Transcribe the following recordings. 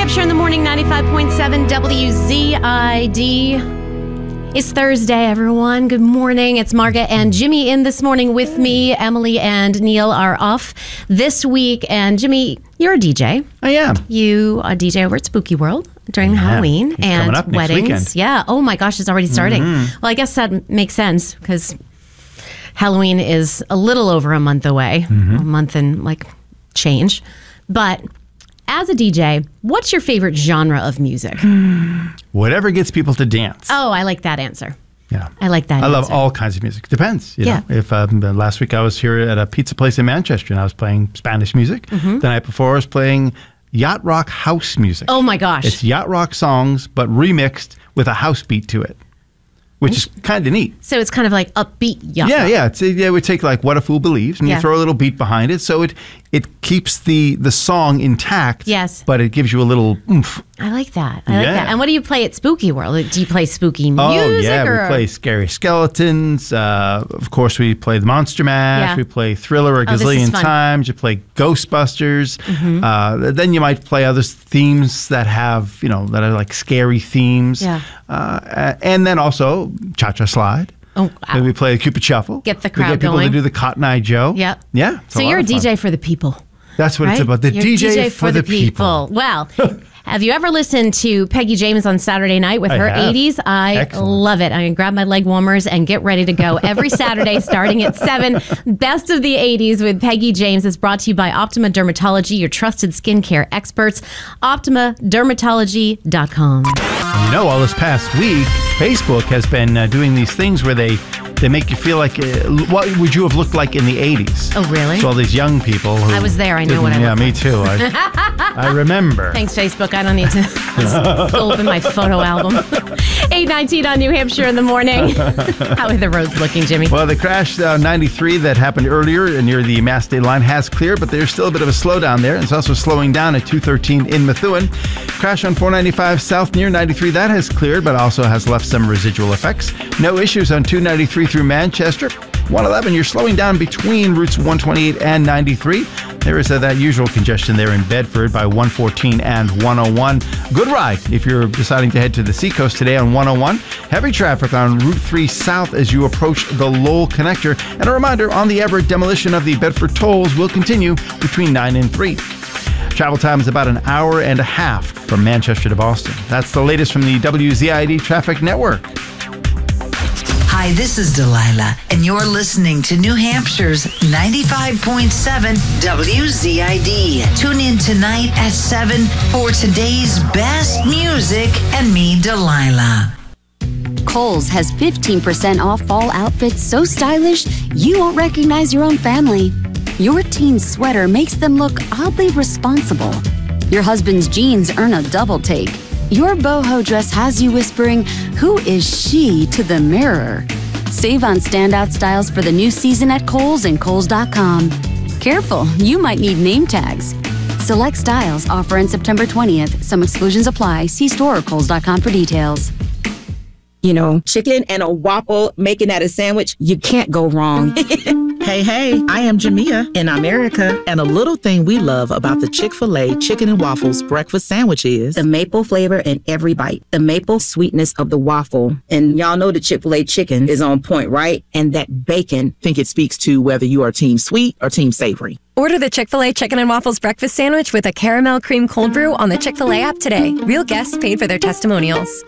Hampshire in the morning, 95.7 WZID. It's Thursday, everyone. Good morning. It's Margaret and Jimmy in this morning with me. Emily and Neil are off this week. And Jimmy, you're a DJ. I am. You are a DJ over at Spooky World during Halloween and coming up next weddings. Weekend. Yeah. Oh my gosh, it's already starting. Well, I guess that makes sense because Halloween is a little over a month away, a month and like change. But as a DJ, what's your favorite genre of music? Whatever gets people to dance. Oh, I like that answer. Yeah. I like that I love answer. all kinds of music. Depends. You know. If last week I was here at a pizza place in Manchester and I was playing Spanish music. The night before I was playing yacht rock house music. Oh my gosh. It's yacht rock songs, but remixed with a house beat to it, which is kind of neat. So it's kind of like upbeat yacht rock. Yeah. It would take like What a Fool Believes and you throw a little beat behind it. So it keeps the song intact. Yes. But it gives you a little oomph. I like that. I like that. And what do you play at Spooky World? Do you play spooky music? Oh, yeah. We play Scary Skeletons. Of course, we play the Monster Mash. Yeah. We play Thriller a gazillion times. You play Ghostbusters. Then you might play other themes that have, that are like scary themes. Yeah. And then also Cha-Cha Slide. Oh, wow. We play Cupid Shuffle. Get the crowd We get people going. to do the Cotton Eye Joe. Yep. Yeah. So you're a DJ for the people. That's what right? it's about. The You're DJ for the people. Well, have you ever listened to Peggy James on Saturday night with her have. 80s? I Excellent. love it. I'm going to grab my leg warmers and get ready to go every Saturday starting at 7. Best of the 80s with Peggy James is brought to you by Optima Dermatology, your trusted skincare experts. OptimaDermatology.com. And all this past week, Facebook has been doing these things where they make you feel like, what would you have looked like in the 80s? Oh, really? So all these young people who I was there. I know what I Yeah, look me too. I remember. Thanks, Facebook. I don't need to open my photo album. 8:19 on New Hampshire in the morning. How are the roads looking, Jimmy? Well, the crash 93 that happened earlier near the Mass State line has cleared, but there's still a bit of a slowdown there. It's also slowing down at 213 in Methuen. Crash on 495 south near 93, that has cleared, but also has left some residual effects. No issues on 293 through Manchester. 111, you're slowing down between routes 128 and 93. There is that usual congestion there in Bedford by 114 and 101. Good ride if you're deciding to head to the Seacoast today on 101. Heavy traffic on Route 3 south as you approach the Lowell Connector. And a reminder on the Everett demolition of the Bedford tolls will continue between 9 and 3. Travel time is about an hour and a half from Manchester to Boston. That's the latest from the WZID Traffic Network. Hi, this is Delilah, and you're listening to New Hampshire's 95.7 WZID. Tune in tonight at 7 for today's best music and me, Delilah. Kohl's has 15% off fall outfits so stylish you won't recognize your own family. Your teen's sweater makes them look oddly responsible. Your husband's jeans earn a double take. Your boho dress has you whispering, "Who is she?" to the mirror. Save on standout styles for the new season at Kohl's and Kohls.com. Careful, you might need name tags. Select styles offer on September 20th. Some exclusions apply. See store or Kohls.com for details. Chicken and a waffle, making that a sandwich, you can't go wrong. Hey, I am Jamia in America, and a little thing we love about the Chick-fil-A Chicken and Waffles breakfast sandwich is the maple flavor in every bite, the maple sweetness of the waffle. And y'all know the Chick-fil-A chicken is on point, right? And that bacon. I think it speaks to whether you are team sweet or team savory. Order the Chick-fil-A Chicken and Waffles breakfast sandwich with a caramel cream cold brew on the Chick-fil-A app today. Real guests paid for their testimonials.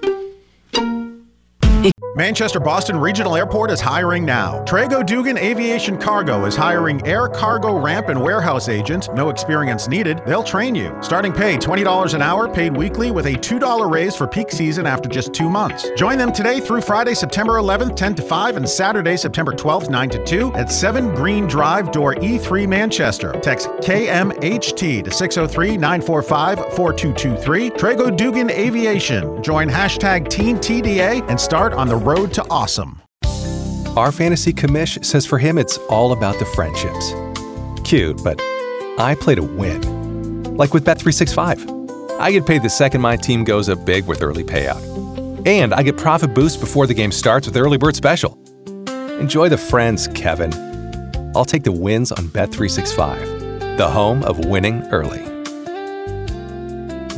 Manchester Boston Regional Airport is hiring now. Trago Dugan Aviation Cargo is hiring air cargo ramp and warehouse agents. No experience needed. They'll train you. Starting pay $20 an hour, paid weekly with a $2 raise for peak season after just 2 months. Join them today through Friday, September 11th, 10 to 5, and Saturday, September 12th, 9 to 2 at 7 Green Drive, door E3, Manchester. Text KMHT to 603-945-4223. Trago Dugan Aviation. Join hashtag TeenTDA and start on the road to awesome. Our fantasy commish says for him it's all about the friendships. Cute, but I play to win. Like with Bet365. I get paid the second my team goes up big with early payout. And I get profit boosts before the game starts with Early Bird Special. Enjoy the friends, Kevin. I'll take the wins on Bet365, the home of winning early.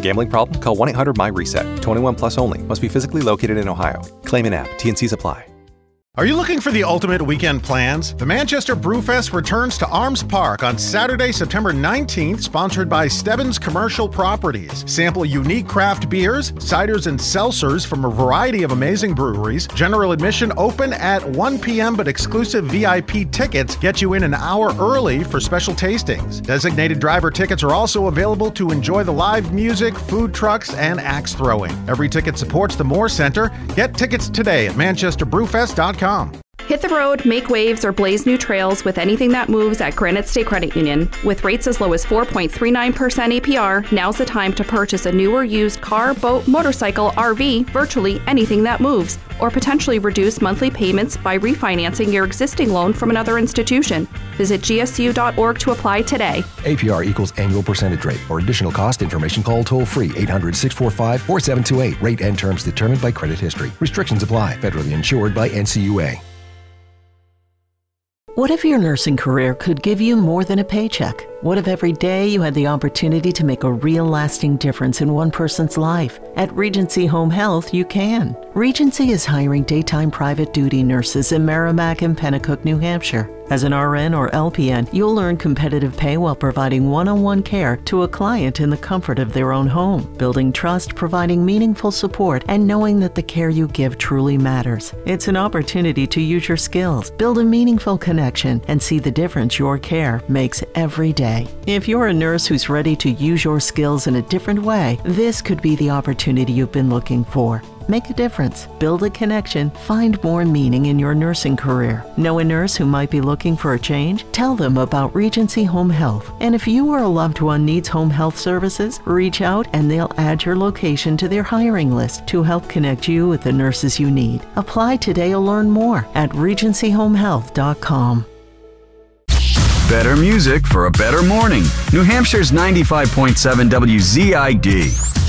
Gambling problem? Call 1-800-MY-RESET. 21 plus only. Must be physically located in Ohio. Claim in app. T&Cs apply. Are you looking for the ultimate weekend plans? The Manchester Brewfest returns to Arms Park on Saturday, September 19th, sponsored by Stebbins Commercial Properties. Sample unique craft beers, ciders, and seltzers from a variety of amazing breweries. General admission open at 1 p.m., but exclusive VIP tickets get you in an hour early for special tastings. Designated driver tickets are also available to enjoy the live music, food trucks, and axe throwing. Every ticket supports the Moore Center. Get tickets today at manchesterbrewfest.com. Hit the road, make waves, or blaze new trails with anything that moves at Granite State Credit Union. With rates as low as 4.39% APR, now's the time to purchase a new or used car, boat, motorcycle, RV, virtually anything that moves, or potentially reduce monthly payments by refinancing your existing loan from another institution. Visit gsu.org to apply today. APR equals annual percentage rate. For additional cost information, call toll-free 800-645-4728. Rate and terms determined by credit history. Restrictions apply. Federally insured by NCUA. What if your nursing career could give you more than a paycheck? What if every day you had the opportunity to make a real lasting difference in one person's life? At Regency Home Health, you can. Regency is hiring daytime private duty nurses in Merrimack and Pennacook, New Hampshire. As an RN or LPN, you'll earn competitive pay while providing one-on-one care to a client in the comfort of their own home, building trust, providing meaningful support, and knowing that the care you give truly matters. It's an opportunity to use your skills, build a meaningful connection, and see the difference your care makes every day. If you're a nurse who's ready to use your skills in a different way, this could be the opportunity you've been looking for. Make a difference, build a connection, find more meaning in your nursing career. Know a nurse who might be looking for a change? Tell them about Regency Home Health. And if you or a loved one needs home health services, reach out and they'll add your location to their hiring list to help connect you with the nurses you need. Apply today or learn more at regencyhomehealth.com. Better music for a better morning. New Hampshire's 95.7 WZID.